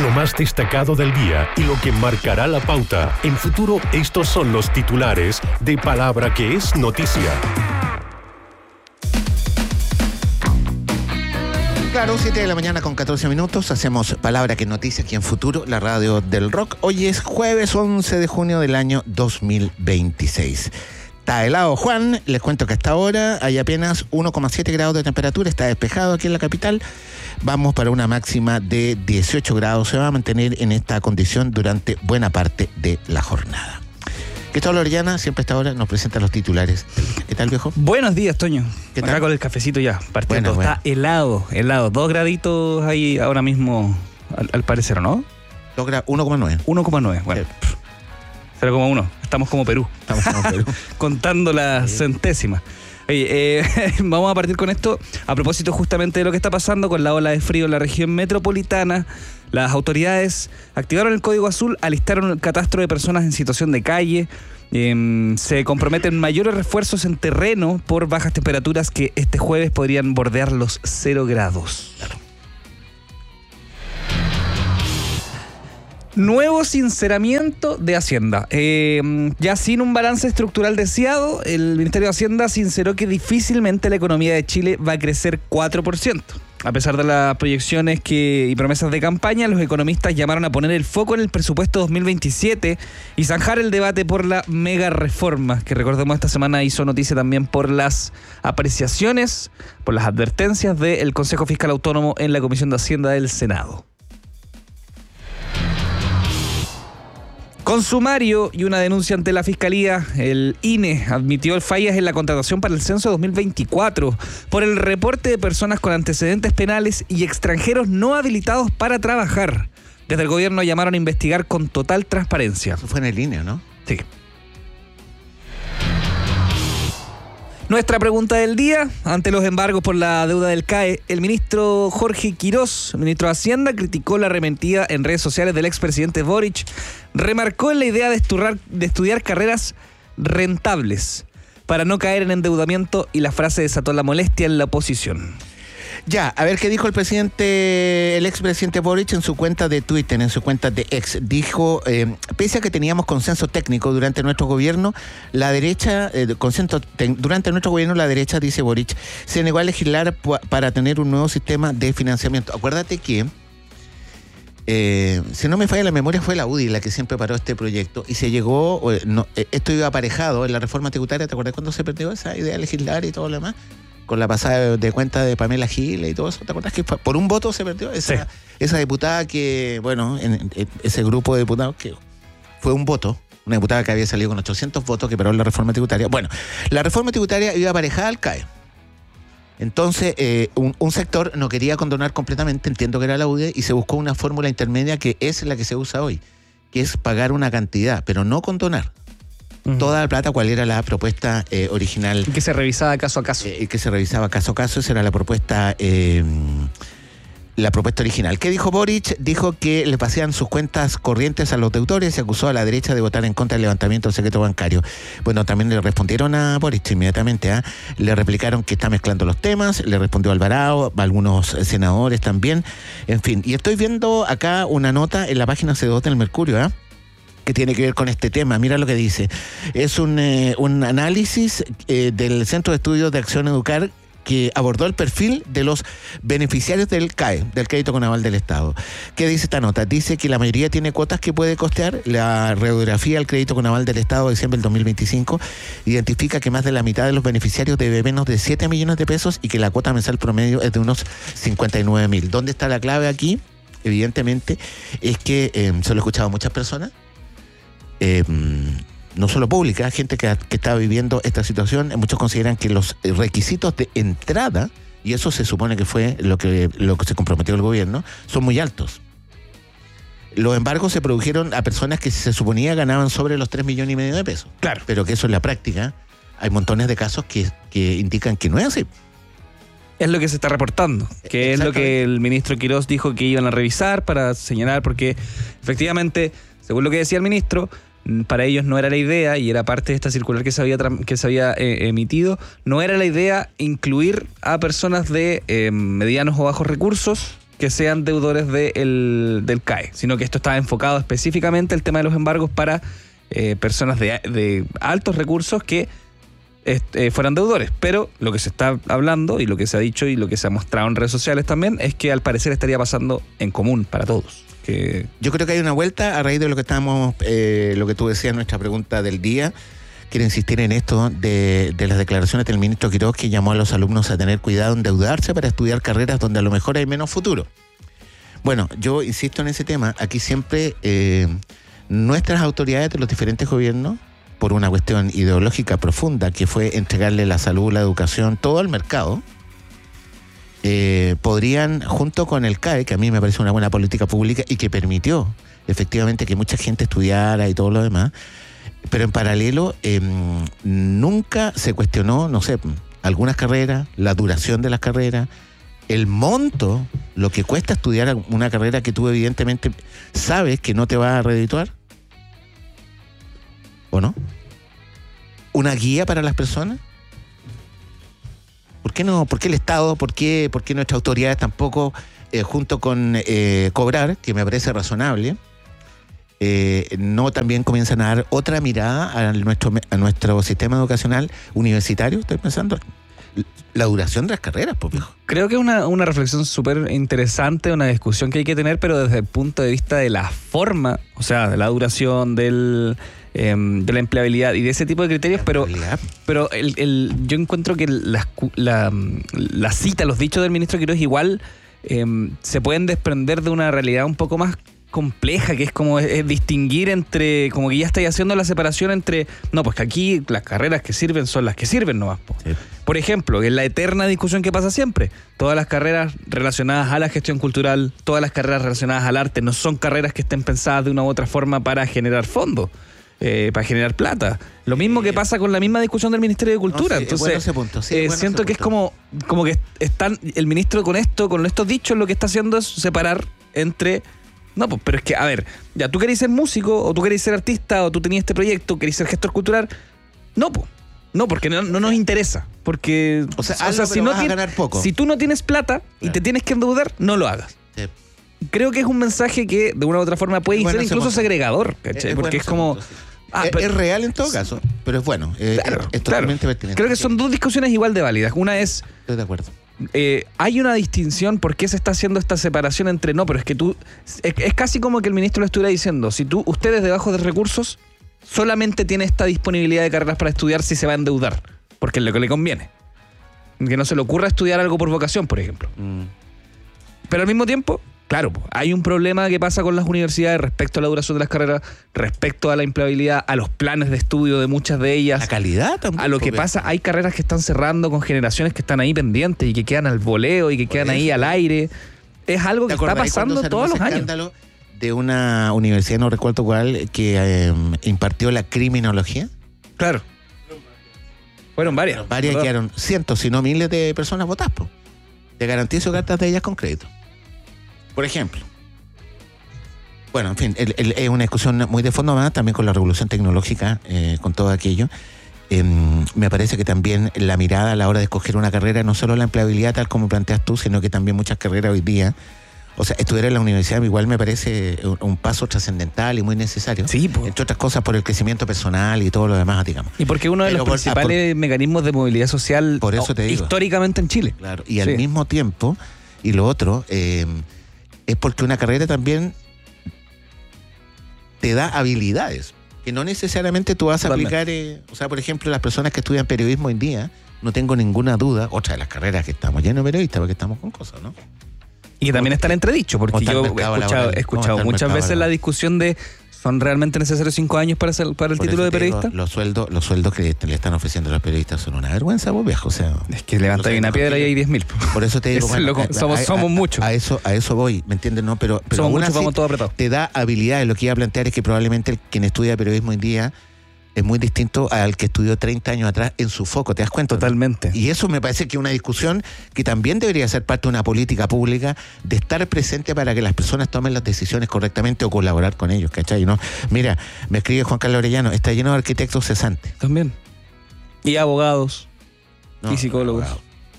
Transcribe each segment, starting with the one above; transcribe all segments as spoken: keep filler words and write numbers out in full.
lo más destacado del día y lo que marcará la pauta. En Futuro, estos son los titulares de Palabra que es noticia. Claro, siete de la mañana con catorce minutos, hacemos Palabra que es noticia aquí en Futuro, la radio del rock. Hoy es jueves once de junio del año dos mil veintiséis. Está helado, Juan. Les cuento que hasta ahora hay apenas uno coma siete grados de temperatura. Está despejado aquí en la capital. Vamos para una máxima de dieciocho grados. Se va a mantener en esta condición durante buena parte de la jornada. Cristóbal Orellana, siempre a esta hora, nos presenta los titulares. ¿Qué tal, viejo? Buenos días, Toño. ¿Qué tal? Acá con el cafecito ya, partiendo. Bueno, Está bueno. helado, helado. Dos graditos ahí ahora mismo, al, al parecer, ¿no? uno coma nueve. uno coma nueve, bueno. Sí. cero coma uno. Estamos como Perú. Estamos como Perú. Contando la Sí. centésima. Oye, eh, vamos a partir con esto a propósito justamente de lo que está pasando con la ola de frío en la región metropolitana. Las autoridades activaron el código azul, alistaron el catastro de personas en situación de calle. Eh, se comprometen mayores refuerzos en terreno por bajas temperaturas que este jueves podrían bordear los cero grados. Claro. Nuevo sinceramiento de Hacienda. Eh, ya sin un balance estructural deseado, el Ministerio de Hacienda sinceró que difícilmente la economía de Chile va a crecer cuatro por ciento. A pesar de las proyecciones que, y promesas de campaña, los economistas llamaron a poner el foco en el presupuesto dos mil veintisiete y zanjar el debate por la mega reforma, que recordemos esta semana hizo noticia también por las apreciaciones, por las advertencias del Consejo Fiscal Autónomo en la Comisión de Hacienda del Senado. Con sumario y una denuncia ante la Fiscalía, el I N E admitió fallas en la contratación para el censo dos mil veinticuatro por el reporte de personas con antecedentes penales y extranjeros no habilitados para trabajar. Desde el gobierno llamaron a investigar con total transparencia. Eso fue en el I N E, ¿no? Sí. Nuestra pregunta del día, ante los embargos por la deuda del C A E, el ministro Jorge Quirós, ministro de Hacienda, criticó la arremetida en redes sociales del expresidente Boric, remarcó en la idea de, esturrar, de estudiar carreras rentables para no caer en endeudamiento y la frase desató la molestia en la oposición. Ya, a ver qué dijo el presidente, el expresidente Boric en su cuenta de Twitter, en su cuenta de X. Dijo, eh, pese a que teníamos consenso técnico durante nuestro gobierno, la derecha, eh, consenso te- durante nuestro gobierno, la derecha, dice Boric, se negó a legislar pu- para tener un nuevo sistema de financiamiento. Acuérdate que, eh, si no me falla la memoria, fue la U D I la que siempre paró este proyecto y se llegó, eh, no, eh, esto iba aparejado en la reforma tributaria. ¿Te acuerdas cuando se perdió esa idea de legislar y todo lo demás? Con la pasada de cuenta de Pamela Giles y todo eso, ¿te acuerdas que fue- por un voto se perdió? Esa, Sí. esa diputada que, bueno, en, en ese grupo de diputados que fue un voto, una diputada que había salido con ochocientos votos que paró la reforma tributaria. Bueno, la reforma tributaria iba aparejada al C A E. Entonces, eh, un, un sector no quería condonar completamente, entiendo que era la U D E, y se buscó una fórmula intermedia que es la que se usa hoy, que es pagar una cantidad, pero no condonar toda la plata, cuál era la propuesta eh, original Que se revisaba caso a caso. eh, que se revisaba caso a caso. Esa era la propuesta eh, la propuesta original. ¿Qué dijo Boric? Dijo que le pasean sus cuentas corrientes a los deudores y acusó a la derecha de votar en contra del levantamiento del secreto bancario. Bueno, también le respondieron a Boric inmediatamente, ¿eh? Le replicaron que está mezclando los temas, le respondió Alvarado, algunos senadores también, en fin. Y estoy viendo acá una nota en la página C dos del Mercurio, ¿eh? que tiene que ver con este tema. Mira lo que dice. Es un, eh, un análisis eh, del Centro de Estudios de Acción Educar que abordó el perfil de los beneficiarios del C A E, del Crédito con Aval del Estado. ¿Qué dice esta nota? Dice que la mayoría tiene cuotas que puede costear. La radiografía del Crédito con Aval del Estado de diciembre del dos mil veinticinco identifica que más de la mitad de los beneficiarios debe menos de siete millones de pesos y que la cuota mensual promedio es de unos cincuenta y nueve mil. ¿Dónde está la clave aquí? Evidentemente es que eh, se lo he escuchado a muchas personas, Eh, no solo pública, gente que, que está viviendo esta situación. Muchos consideran que los requisitos de entrada, y eso se supone que fue lo que, lo que se comprometió el gobierno, son muy altos. Los embargos se produjeron a personas que se suponía ganaban sobre los tres millones y medio de pesos. Claro. Pero que eso en la práctica, hay montones de casos que, que indican que no es así. Es lo que se está reportando, que es lo que el ministro Quirós dijo que iban a revisar para señalar, porque efectivamente, según lo que decía el ministro, para ellos no era la idea, y era parte de esta circular que se había, que se había eh, emitido, no era la idea incluir a personas de eh, medianos o bajos recursos que sean deudores de el, del C A E, sino que esto está enfocado específicamente el tema de los embargos para eh, personas de, de altos recursos que eh, fueran deudores. Pero lo que se está hablando y lo que se ha dicho y lo que se ha mostrado en redes sociales también es que al parecer estaría pasando en común para todos. Que... Yo creo que hay una vuelta a raíz de lo que estábamos, eh, lo que tú decías en nuestra pregunta del día. Quiero insistir en esto de, de las declaraciones del ministro Quiroz, que llamó a los alumnos a tener cuidado, endeudarse para estudiar carreras donde a lo mejor hay menos futuro. Bueno, yo insisto en ese tema. Aquí siempre eh, nuestras autoridades de los diferentes gobiernos, por una cuestión ideológica profunda, que fue entregarle la salud, la educación, todo al mercado, Eh, podrían, junto con el C A E, que a mí me parece una buena política pública y que permitió efectivamente que mucha gente estudiara y todo lo demás, pero en paralelo eh, nunca se cuestionó, no sé, algunas carreras, la duración de las carreras, el monto, lo que cuesta estudiar una carrera que tú evidentemente sabes que no te va a redituar, ¿o no? ¿Una guía para las personas? ¿Por qué no? ¿Por qué el Estado? ¿Por qué, por qué nuestras autoridades tampoco, eh, junto con eh, cobrar, que me parece razonable, eh, no también comienzan a dar otra mirada a nuestro, a nuestro sistema educacional universitario? Estoy pensando, la duración de las carreras, pues, viejo. Creo que es una, una reflexión súper interesante, una discusión que hay que tener, pero desde el punto de vista de la forma, o sea, de la duración, del... de la empleabilidad y de ese tipo de criterios, pero, pero el, el, yo encuentro que la, la, la cita, los dichos del ministro Quiroz igual eh, se pueden desprender de una realidad un poco más compleja, que es como es, es distinguir entre, como que ya estáis haciendo la separación entre, no, pues que aquí las carreras que sirven son las que sirven nomás. Po. Sí. Por ejemplo, que es la eterna discusión que pasa siempre, todas las carreras relacionadas a la gestión cultural, todas las carreras relacionadas al arte, no son carreras que estén pensadas de una u otra forma para generar fondos. Eh, para generar plata. Lo mismo que pasa con la misma discusión del Ministerio de Cultura. No, sí, entonces, bueno ese punto, sí, eh, bueno siento que punto. es como, como que están el ministro con esto, con estos dichos, lo que está haciendo es separar entre. No, pues, pero es que, a ver, ya tú querés ser músico, o tú querés ser artista, o tú tenías este proyecto, querés ser gestor cultural. No, pues. No, porque no, no nos interesa. Porque. O sea, o sea si, no tienes, ganar poco. si tú no tienes plata y claro. te tienes que endeudar, no lo hagas. Sí. Creo que es un mensaje que de una u otra forma puede bueno, ser incluso segregador, ¿cachai? Es, porque bueno es como... Punto, sí. ah, es, pero, es real en todo caso, pero es bueno, eh, claro, es, es totalmente claro. pertinente. Creo que son dos discusiones igual de válidas. Una es... Estoy de acuerdo. Eh, hay una distinción, ¿por qué se está haciendo esta separación entre no? Pero es que tú... Es, es casi como que el ministro lo estuviera diciendo, si tú, ustedes de bajos de recursos, solamente tiene esta disponibilidad de carreras para estudiar si se va a endeudar, porque es lo que le conviene. Que no se le ocurra estudiar algo por vocación, por ejemplo. Mm. Pero al mismo tiempo... Claro, hay un problema que pasa con las universidades respecto a la duración de las carreras, respecto a la empleabilidad, a los planes de estudio de muchas de ellas. La calidad también. A lo que porque... pasa, hay carreras que están cerrando con generaciones que están ahí pendientes y que quedan al voleo y que quedan ahí al aire. Es algo que está pasando todos los años. De una universidad, no recuerdo cuál, que eh, impartió la criminología. Claro. Fueron varias. Varias ¿verdad? Quedaron cientos, si no miles de personas votadas. Po. Te garantizo cartas de ellas con crédito. Por ejemplo. Bueno, en fin, el, el, es una discusión muy de fondo, más también con la revolución tecnológica, eh, con todo aquello. Eh, me parece que también la mirada a la hora de escoger una carrera, no solo la empleabilidad tal como planteas tú, sino que también muchas carreras hoy día. O sea, estudiar en la universidad igual me parece un, un paso trascendental y muy necesario. Sí, pues. Entre otras cosas por el crecimiento personal y todo lo demás, digamos. Y porque uno de Pero los por, principales por, mecanismos de movilidad social por eso te digo, históricamente en Chile. Claro, y sí. al mismo tiempo, y lo otro... Eh, es porque una carrera también te da habilidades que no necesariamente tú vas a aplicar. Eh, o sea, por ejemplo, las personas que estudian periodismo hoy en día, no tengo ninguna duda, otra de las carreras que estamos llenos de periodistas, porque estamos con cosas, ¿no? Y que también está el entredicho, porque yo he escuchado, he escuchado muchas veces laboral. La discusión de ¿son realmente necesarios cinco años para, ser, para el Por título de periodista? Digo, los sueldos los sueldos que le están ofreciendo a los periodistas son una vergüenza, vos viejo. O sea, es que levanta una piedra y hay diez mil. Por eso te digo, bueno, lo, a, somos, a, somos a, muchos. A eso, a eso voy, ¿me entiendes? No, pero, pero somos muchos, vamos todos apretados. Te da habilidades. Lo que iba a plantear es que probablemente el, quien estudia periodismo hoy en día es muy distinto al que estudió treinta años atrás en su foco, ¿te das cuenta? Totalmente. Y eso me parece que es una discusión que también debería ser parte de una política pública, de estar presente para que las personas tomen las decisiones correctamente o colaborar con ellos, ¿cachai? ¿No? Mira, me escribe Juan Carlos Orellano, está lleno de arquitectos cesantes. También. Y abogados. No, y psicólogos. Abogado.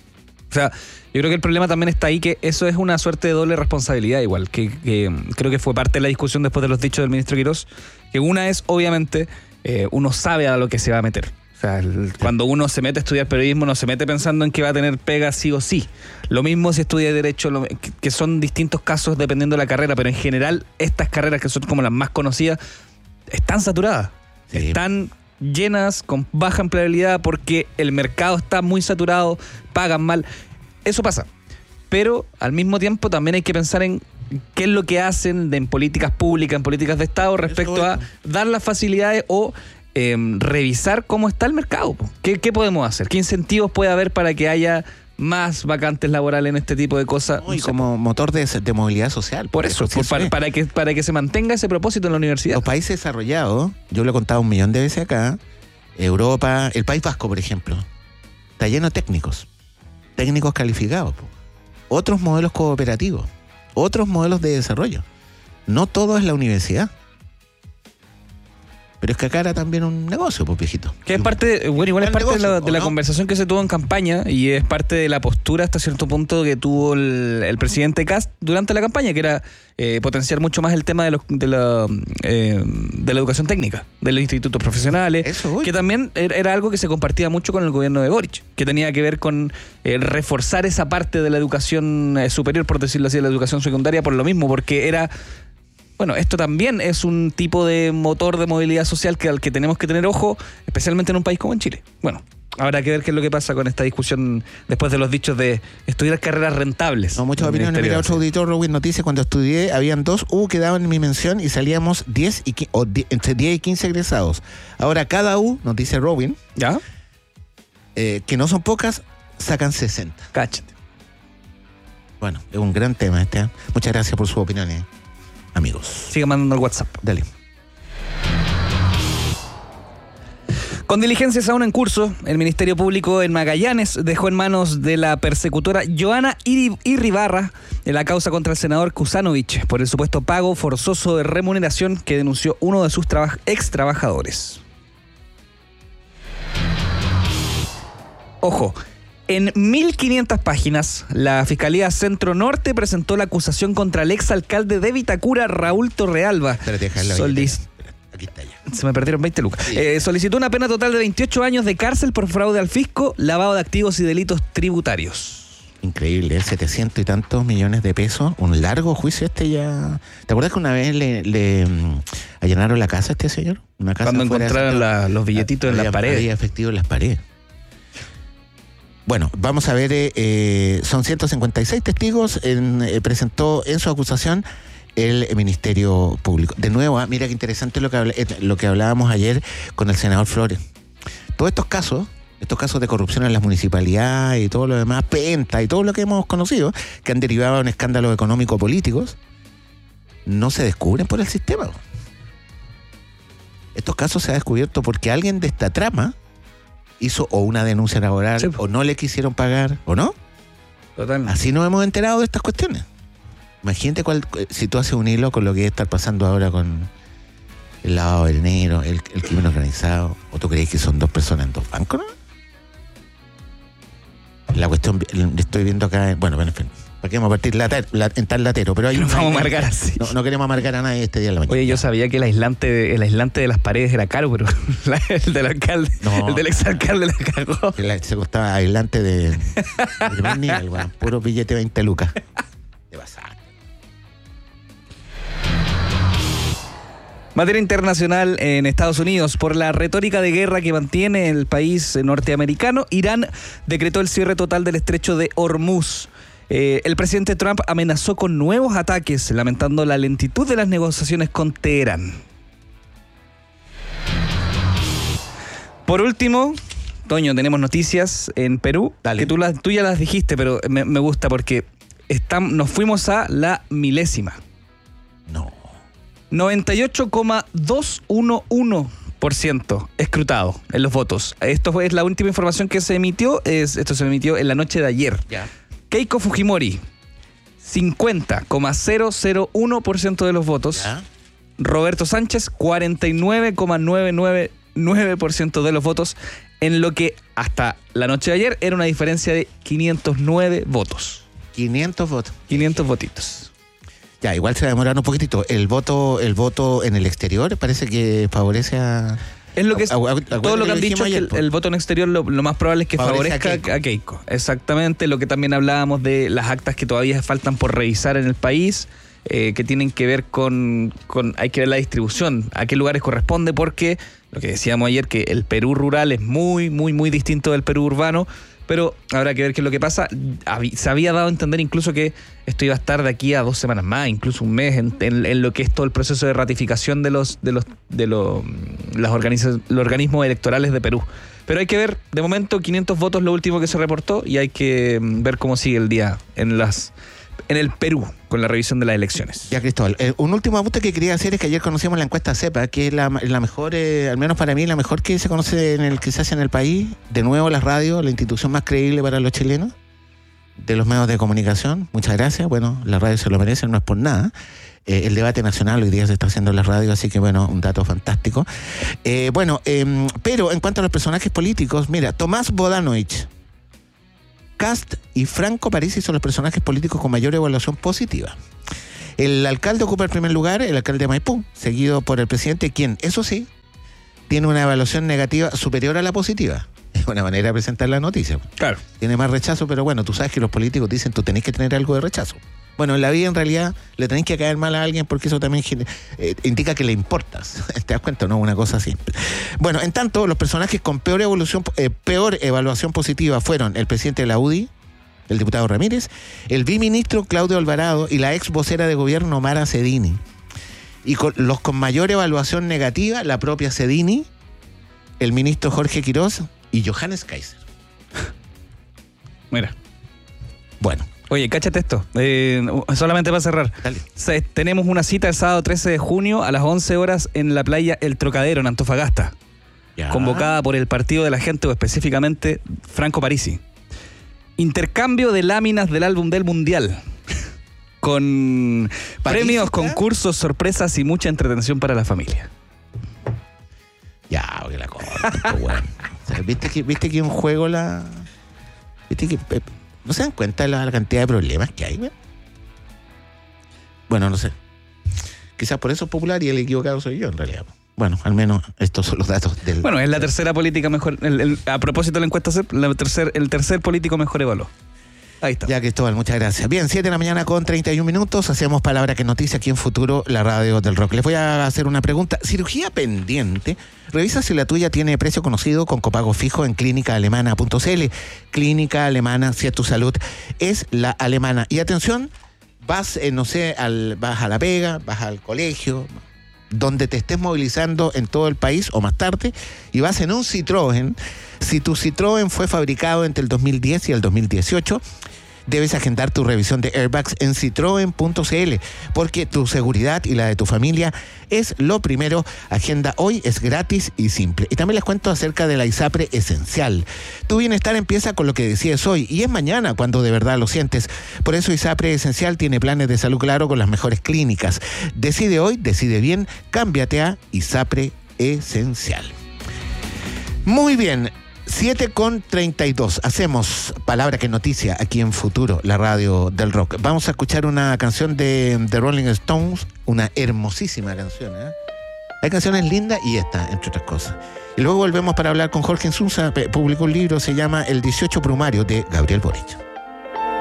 O sea, yo creo que el problema también está ahí, que eso es una suerte de doble responsabilidad igual, que, que creo que fue parte de la discusión después de los dichos del ministro Quirós, que una es, obviamente, eh, uno sabe a lo que se va a meter. O sea, el, cuando uno se mete a estudiar periodismo, no se mete pensando en que va a tener pega sí o sí. Lo mismo si estudia Derecho, lo, que, que son distintos casos dependiendo de la carrera, pero en general estas carreras que son como las más conocidas, están saturadas. Sí. Están llenas, con baja empleabilidad, porque el mercado está muy saturado, pagan mal. Eso pasa. Pero al mismo tiempo también hay que pensar en qué es lo que hacen de, en políticas públicas, en políticas de Estado, respecto a dar las facilidades o Eh, revisar cómo está el mercado. ¿Qué, ¿Qué podemos hacer? ¿Qué incentivos puede haber para que haya más vacantes laborales en este tipo de cosas? No, y como motor de, de movilidad social. Por eso, por, para, para, que, para que se mantenga ese propósito en la universidad. Los países desarrollados, yo lo he contado un millón de veces acá, Europa, el País Vasco, por ejemplo, está lleno de técnicos, técnicos calificados, po. Otros modelos cooperativos, otros modelos de desarrollo. No todo es la universidad. Pero es que acá era también un negocio, pues, viejito. Que es parte, de, bueno, igual es parte negocio, de la, de la no? conversación que se tuvo en campaña y es parte de la postura hasta cierto punto que tuvo el, el presidente Kast durante la campaña, que era eh, potenciar mucho más el tema de, los, de, la, eh, de la educación técnica, de los institutos profesionales, Eso, que también era algo que se compartía mucho con el gobierno de Boric, que tenía que ver con eh, reforzar esa parte de la educación eh, superior, por decirlo así, de la educación secundaria, por lo mismo, porque era... Bueno, esto también es un tipo de motor de movilidad social que al que tenemos que tener ojo, especialmente en un país como en Chile. Bueno, habrá que ver qué es lo que pasa con esta discusión después de los dichos de estudiar carreras rentables. No, muchas opiniones. Mira, otro auditor, Robin Noticias, cuando estudié, habían dos U que daban mi mención y salíamos diez y o diez, entre diez y quince egresados. Ahora cada U, nos dice Robin, ¿ya? Eh, que no son pocas, sacan sesenta. Cáchate. Bueno, es un gran tema este. ¿eh? Muchas gracias por sus opiniones, amigos. Siga mandando el WhatsApp. Dale. Con diligencias aún en curso, el Ministerio Público en Magallanes dejó en manos de la persecutora Joana Irribarra la causa contra el senador Kusanovich por el supuesto pago forzoso de remuneración que denunció uno de sus traba- ex trabajadores. Ojo. En mil quinientas páginas, la Fiscalía Centro Norte presentó la acusación contra el exalcalde de Vitacura, Raúl Torrealba. Espérate, déjala. Solic- Aquí está ya. Se me perdieron veinte lucas. Sí. Eh, solicitó una pena total de veintiocho años de cárcel por fraude al fisco, lavado de activos y delitos tributarios. Increíble, ¿eh? setecientos y tantos millones de pesos. Un largo juicio este ya. ¿Te acuerdas que una vez le, le um, allanaron la casa a este señor? Una casa Cuando encontraron la, los billetitos había, en las paredes. Había efectivo en las paredes. Bueno, vamos a ver, eh, eh, son ciento cincuenta y seis testigos, en, eh, presentó en su acusación el Ministerio Público. De nuevo, ¿eh? Mira qué interesante lo que, habl- eh, lo que hablábamos ayer con el senador Flores. Todos estos casos, estos casos de corrupción en las municipalidades y todo lo demás, Penta y todo lo que hemos conocido, que han derivado en escándalos económico-políticos, no se descubren por el sistema. Estos casos se han descubierto porque alguien de esta trama hizo o una denuncia laboral, sí, o no le quisieron pagar, o no. Totalmente. Así nos hemos enterado de estas cuestiones. Imagínate cuál, si tú haces un hilo con lo que está pasando ahora con el lavado del dinero, el, el crimen organizado, o tú crees que son dos personas en dos bancos, ¿no? La cuestión, estoy viendo acá, bueno, en fin, ¿para qué vamos a partir later, la, en tal latero? Pero hay no vamos a amargar así. No, no queremos amargar a nadie este día de la mañana. Oye, yo sabía que el aislante, el aislante de las paredes era caro, pero la, el del alcalde, no, el del exalcalde la cagó. La, se costaba aislante de, de primer nivel, bueno, puro billete veinte lucas. De pasar. Materia internacional en Estados Unidos. Por la retórica de guerra que mantiene el país norteamericano, Irán decretó el cierre total del estrecho de Hormuz. Eh, el presidente Trump amenazó con nuevos ataques, lamentando la lentitud de las negociaciones con Teherán. Por último, Toño, tenemos noticias en Perú. Dale. Que tú, las, tú ya las dijiste, pero me, me gusta porque estamos, nos fuimos a la milésima. No. noventa y ocho coma doscientos once por ciento escrutado en los votos. Esto fue, es la última información que se emitió. Es, esto se emitió en la noche de ayer. Ya. Keiko Fujimori, cincuenta coma cero cero uno por ciento de los votos. Ya. Roberto Sánchez, cuarenta y nueve coma novecientos noventa y nueve por ciento de los votos. en lo que hasta la noche de ayer era una diferencia de quinientos nueve votos. quinientos votos. quinientos votitos. Ya, igual se va a demorar un poquitito. El voto, el voto en el exterior parece que favorece a... Es lo que es, a, a, a, todo lo que han dicho es que el, el voto en exterior lo, lo más probable es que favorece favorezca a Keiko. a Keiko. Exactamente, lo que también hablábamos de las actas que todavía faltan por revisar en el país, eh, que tienen que ver con, con, hay que ver la distribución, a qué lugares corresponde, porque lo que decíamos ayer, que el Perú rural es muy, muy, muy distinto del Perú urbano, pero habrá que ver qué es lo que pasa. Se había dado a entender incluso que esto iba a estar de aquí a dos semanas más, incluso un mes, en, en, en lo que es todo el proceso de ratificación de los de los de los, las organiza, los organismos electorales de Perú. Pero hay que ver, de momento, quinientos votos lo último que se reportó, y hay que ver cómo sigue el día en las en el Perú con la revisión de las elecciones. Ya, Cristóbal, eh, un último apunte que quería hacer es que ayer conocimos la encuesta CEPA, que es la, la mejor, eh, al menos para mí, la mejor que se conoce en el que se hace en el país. De nuevo, la radio, la institución más creíble para los chilenos, de los medios de comunicación. Muchas gracias. Bueno, la radio se lo merece, no es por nada. Eh, el debate nacional hoy día se está haciendo en la radio, así que bueno, un dato fantástico. Eh, bueno, eh, pero en cuanto a los personajes políticos, mira, Tomás Bodanovich, Kast y Franco Parisi son los personajes políticos con mayor evaluación positiva. El alcalde ocupa el primer lugar, el alcalde de Maipú, seguido por el presidente, quien, eso sí, tiene una evaluación negativa superior a la positiva. Es una manera de presentar la noticia. Claro. Tiene más rechazo, pero bueno, tú sabes que los políticos dicen, tú tenés que tener algo de rechazo. Bueno, en la vida en realidad le tenés que caer mal a alguien porque eso también eh, indica que le importas. ¿Te das cuenta? No, una cosa así. Bueno, en tanto, los personajes con peor evolución, eh, peor evaluación positiva fueron el presidente de la U D I, el diputado Ramírez, el biministro Claudio Alvarado y la ex vocera de gobierno Mara Cedini. Y con, los con mayor evaluación negativa, la propia Cedini, el ministro Jorge Quiroz y Johannes Kaiser. Mira. Bueno. Oye, cáchate esto, eh, solamente para cerrar. Dale. Se, tenemos una cita el sábado trece de junio a las once horas en la playa El Trocadero, en Antofagasta. Ya. Convocada por el Partido de la Gente, o específicamente Franco Parisi. Intercambio de láminas del álbum del Mundial. Con premios, está? concursos, sorpresas y mucha entretención para la familia. Ya, oye, la cosa, bueno. O sea, ¿viste que, viste que un juego la... ¿Viste que... ¿No se dan cuenta de la, la cantidad de problemas que hay, güey? Bueno, no sé. Quizás por eso es popular y el equivocado soy yo, en realidad. Bueno, al menos estos son los datos del... Bueno, es la tercera política mejor... El, el, a propósito de la encuesta C E P, la tercer, el tercer político mejor evaluado. Ahí está. Ya, Cristóbal, muchas gracias. Bien, siete de la mañana con treinta y un minutos. Hacemos Palabra que Noticia aquí en Futuro, la radio del rock. Les voy a hacer una pregunta. Cirugía pendiente. Revisa si la tuya tiene precio conocido con copago fijo en clínica alemana punto c l. Clínica Alemana, si es tu salud, es la alemana. Y atención, vas, eh, no sé, al, vas a la pega, vas al colegio, donde te estés movilizando en todo el país o más tarde, y vas en un Citroën. Si tu Citroën fue fabricado entre el dos mil diez y el dos mil dieciocho, debes agendar tu revisión de airbags en citroen punto c l, porque tu seguridad y la de tu familia es lo primero. Agenda hoy, es gratis y simple. Y también les cuento acerca de la ISAPRE Esencial. Tu bienestar empieza con lo que decides hoy, y es mañana cuando de verdad lo sientes. Por eso ISAPRE Esencial tiene planes de salud claro con las mejores clínicas. Decide hoy, decide bien, cámbiate a ISAPRE Esencial. Muy bien. siete con treinta y dos. Hacemos Palabra que Noticia aquí en Futuro, la radio del rock. Vamos a escuchar una canción de The Rolling Stones, una hermosísima canción, ¿eh? Hay canciones lindas y esta, entre otras cosas. Y luego volvemos para hablar con Jorge Insunza. Publicó un libro, se llama El dieciocho Brumario, de Gabriel Boric.